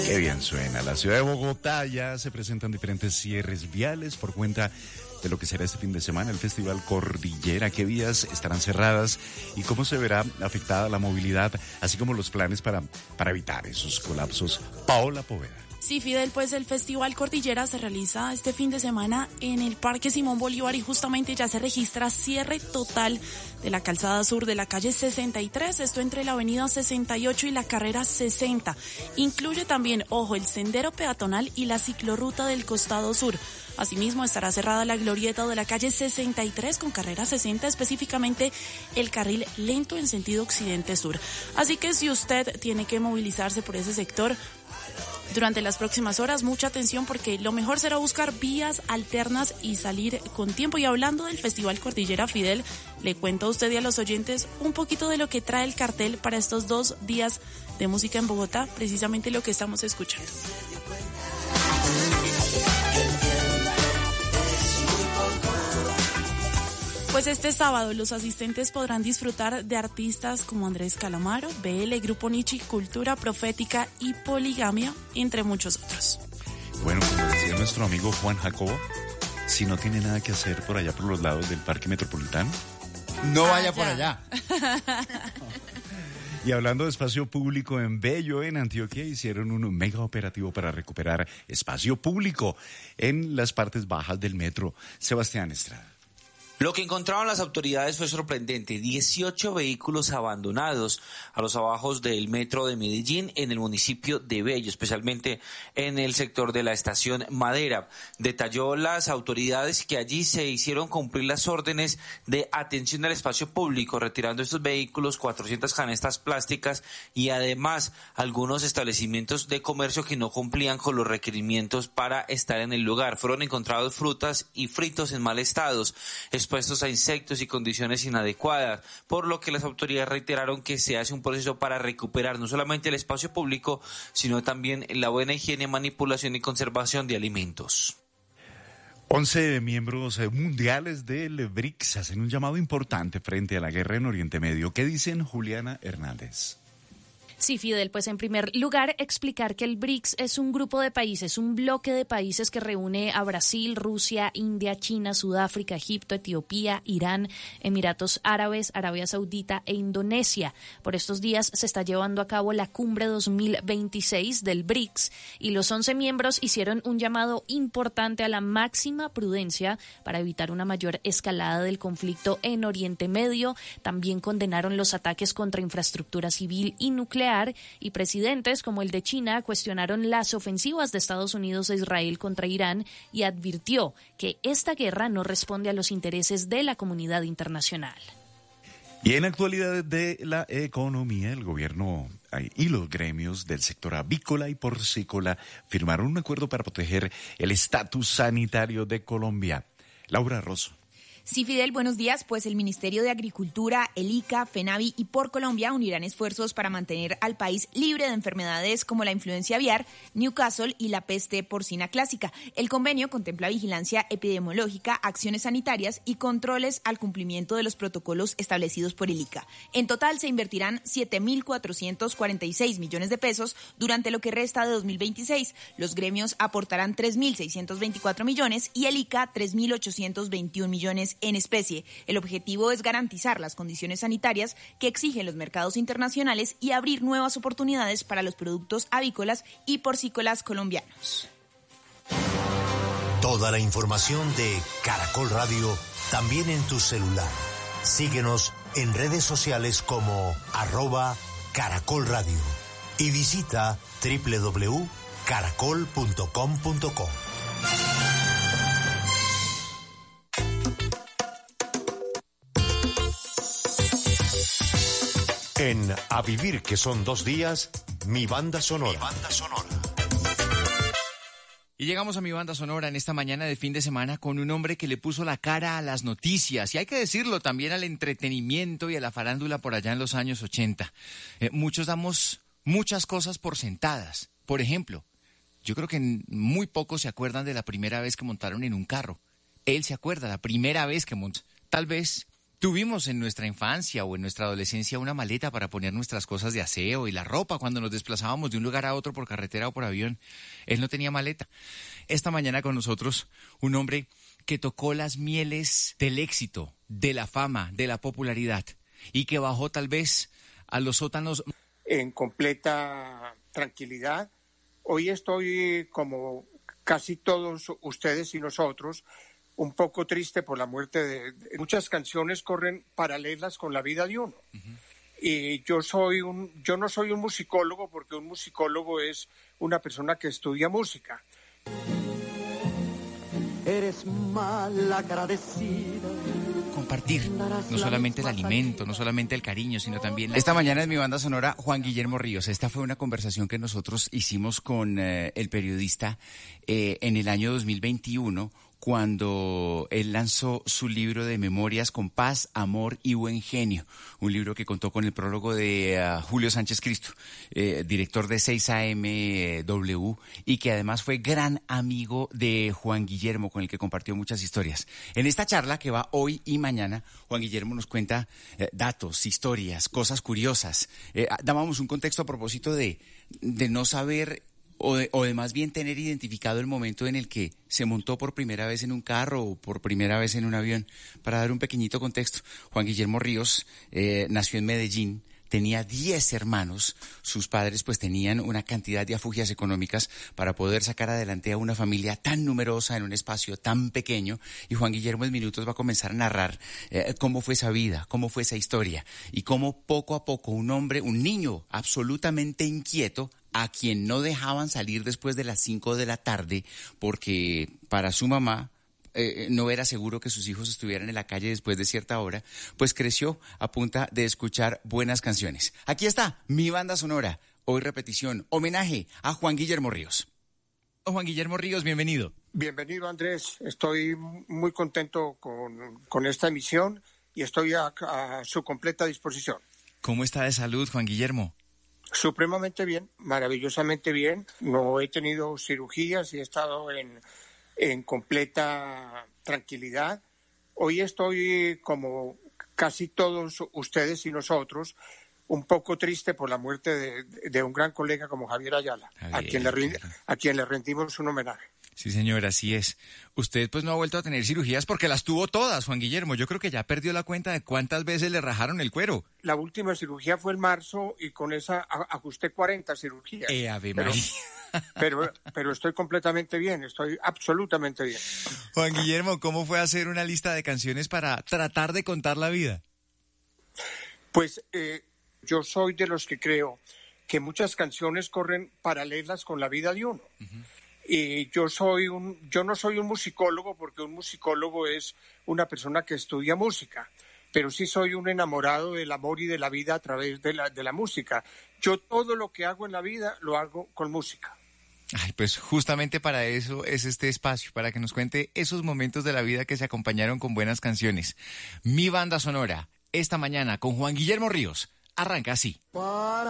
Qué bien suena. La ciudad de Bogotá ya se presentan diferentes cierres viales por cuenta de lo que será este fin de semana, el Festival Cordillera. ¿Qué vías estarán cerradas y cómo se verá afectada la movilidad, así como los planes para evitar esos colapsos? Paola Poveda. Sí, Fidel, pues el Festival Cordillera se realiza este fin de semana en el Parque Simón Bolívar y justamente ya se registra cierre total de la calzada sur de la calle 63, esto entre la avenida 68 y la carrera 60. Incluye también, ojo, el sendero peatonal y la ciclorruta del costado sur. Asimismo, estará cerrada la glorieta de la calle 63 con carrera 60, específicamente el carril lento en sentido occidente-sur. Así que si usted tiene que movilizarse por ese sector durante las próximas horas, mucha atención porque lo mejor será buscar vías alternas y salir con tiempo. Y hablando del Festival Cordillera, Fidel, le cuento a usted y a los oyentes un poquito de lo que trae el cartel para estos 2 días de música en Bogotá, precisamente lo que estamos escuchando. Pues este sábado los asistentes podrán disfrutar de artistas como Andrés Calamaro, BL, Grupo Nichi, Cultura Profética y Poligamia, entre muchos otros. Bueno, como decía nuestro amigo Juan Jacobo, si no tiene nada que hacer por allá por los lados del Parque Metropolitano, no vaya por allá. Y hablando de espacio público, en Bello, en Antioquia, hicieron un mega operativo para recuperar espacio público en las partes bajas del metro. Sebastián Estrada. Lo que encontraron las autoridades fue sorprendente: 18 vehículos abandonados a los abajos del metro de Medellín en el municipio de Bello, especialmente en el sector de la estación Madera. Detalló las autoridades que allí se hicieron cumplir las órdenes de atención al espacio público, retirando estos vehículos 400 canastas plásticas y además algunos establecimientos de comercio que no cumplían con los requerimientos para estar en el lugar. Fueron encontrados frutas y fritos en mal estado, expuestos a insectos y condiciones inadecuadas, por lo que las autoridades reiteraron que se hace un proceso para recuperar no solamente el espacio público, sino también la buena higiene, manipulación y conservación de alimentos. 11 miembros mundiales del BRICS hacen un llamado importante frente a la guerra en Oriente Medio. ¿Qué dicen, Juliana Hernández? Sí, Fidel, pues en primer lugar explicar que el BRICS es un grupo de países, un bloque de países que reúne a Brasil, Rusia, India, China, Sudáfrica, Egipto, Etiopía, Irán, Emiratos Árabes, Arabia Saudita e Indonesia. Por estos días se está llevando a cabo la cumbre 2026 del BRICS y los 11 miembros hicieron un llamado importante a la máxima prudencia para evitar una mayor escalada del conflicto en Oriente Medio. También condenaron los ataques contra infraestructura civil y nuclear, y presidentes como el de China cuestionaron las ofensivas de Estados Unidos e Israel contra Irán y advirtió que esta guerra no responde a los intereses de la comunidad internacional. Y en actualidad de la economía, el gobierno y los gremios del sector avícola y porcícola firmaron un acuerdo para proteger el estatus sanitario de Colombia. Laura Rosso. Sí, Fidel, buenos días. Pues el Ministerio de Agricultura, el ICA, FENAVI y Por Colombia unirán esfuerzos para mantener al país libre de enfermedades como la influencia aviar, Newcastle y la peste porcina clásica. El convenio contempla vigilancia epidemiológica, acciones sanitarias y controles al cumplimiento de los protocolos establecidos por el ICA. En total se invertirán 7.446 millones de pesos durante lo que resta de 2026. Los gremios aportarán 3.624 millones y el ICA 3.821 millones en especie. El objetivo es garantizar las condiciones sanitarias que exigen los mercados internacionales y abrir nuevas oportunidades para los productos avícolas y porcícolas colombianos. Toda la información de Caracol Radio también en tu celular. Síguenos en redes sociales como @Caracol Radio y visita www.caracol.com.co. En A Vivir, que son 2 días, mi banda sonora. Y llegamos a mi banda sonora en esta mañana de fin de semana con un hombre que le puso la cara a las noticias y hay que decirlo también al entretenimiento y a la farándula por allá en los años 80. Muchos damos muchas cosas por sentadas. Por ejemplo, yo creo que muy pocos se acuerdan de la primera vez que montaron en un carro. Él se acuerda, la primera vez que montó. Tal vez Tuvimos en nuestra infancia o en nuestra adolescencia una maleta para poner nuestras cosas de aseo y la ropa cuando nos desplazábamos de un lugar a otro por carretera o por avión. Él no tenía maleta. Esta mañana con nosotros un hombre que tocó las mieles del éxito, de la fama, de la popularidad y que bajó tal vez a los sótanos en completa tranquilidad. Hoy estoy, como casi todos ustedes y nosotros, un poco triste por la muerte de muchas canciones corren paralelas con la vida de uno. Uh-huh. Y yo no soy un musicólogo, porque un musicólogo es una persona que estudia música. Eres mal agradecida. Compartir, no solamente el alimento, no solamente el cariño, sino también... Esta mañana en mi banda sonora, Juan Guillermo Ríos. Esta fue una conversación que nosotros hicimos con el periodista en el año 2021, cuando él lanzó su libro de memorias Con Paz, Amor y Buen Genio, un libro que contó con el prólogo de Julio Sánchez Cristo, director de 6AMW, y que además fue gran amigo de Juan Guillermo, con el que compartió muchas historias. En esta charla que va hoy y mañana, Juan Guillermo nos cuenta datos, historias, cosas curiosas. Dábamos un contexto a propósito de no saber... O de más bien tener identificado el momento en el que se montó por primera vez en un carro o por primera vez en un avión. Para dar un pequeñito contexto, Juan Guillermo Ríos nació en Medellín, tenía 10 hermanos, sus padres pues tenían una cantidad de afugias económicas para poder sacar adelante a una familia tan numerosa en un espacio tan pequeño, y Juan Guillermo en minutos va a comenzar a narrar cómo fue esa vida, cómo fue esa historia, y cómo poco a poco un niño absolutamente inquieto, a quien no dejaban salir después de las 5 de la tarde porque para su mamá no era seguro que sus hijos estuvieran en la calle después de cierta hora, pues creció a punta de escuchar buenas canciones. Aquí está mi banda sonora, hoy repetición, homenaje a Juan Guillermo Ríos. Juan Guillermo Ríos, bienvenido. Bienvenido, Andrés. Estoy muy contento con esta emisión y estoy a su completa disposición. ¿Cómo está de salud, Juan Guillermo? Supremamente bien, maravillosamente bien. No he tenido cirugías y he estado en completa tranquilidad. Hoy estoy, como casi todos ustedes y nosotros, un poco triste por la muerte de un gran colega como Javier Ayala, a quien le rendimos un homenaje. Sí, señor, así es. Usted pues no ha vuelto a tener cirugías porque las tuvo todas, Juan Guillermo. Yo creo que ya perdió la cuenta de cuántas veces le rajaron el cuero. La última cirugía fue en marzo y con esa ajusté 40 cirugías. Ave María. Pero estoy completamente bien, estoy absolutamente bien. Juan Guillermo, ¿cómo fue hacer una lista de canciones para tratar de contar la vida? Pues yo soy de los que creo que muchas canciones corren paralelas con la vida de uno. Uh-huh. Y yo no soy un musicólogo, porque un musicólogo es una persona que estudia música, pero sí soy un enamorado del amor y de la vida a través de la música. Yo todo lo que hago en la vida lo hago con música. Ay, pues justamente para eso es este espacio, para que nos cuente esos momentos de la vida que se acompañaron con buenas canciones. Mi banda sonora, esta mañana con Juan Guillermo Ríos, arranca así.